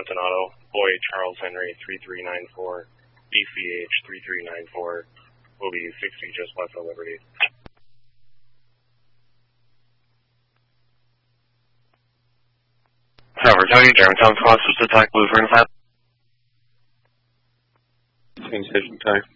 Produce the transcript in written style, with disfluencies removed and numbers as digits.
Wisconsin Auto, Boy Charles Henry 3394, BCH 3394, will be 60 just west of Liberty. Tower Tony, Germantown Cross, was attack Lutheran Flat. Same station, time.